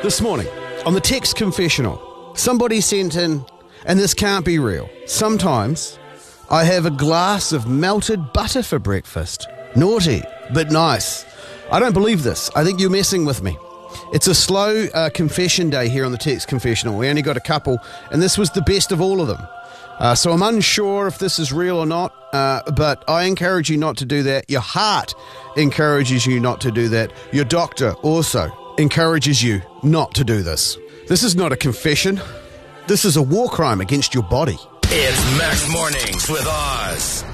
This morning, on the text confessional, somebody sent in, and this can't be real. Sometimes I have a glass of melted butter for breakfast. Naughty, but nice. I don't believe this. I think you're messing with me. It's a slow confession day here on the text confessional. We only got a couple, and this was the best of all of them. So I'm unsure if this is real or not, but I encourage you not to do that. Your heart encourages you not to do that. Your doctor also encourages you not to do this. This is not a confession. This is a war crime against your body. It's Max Mornings with Oz.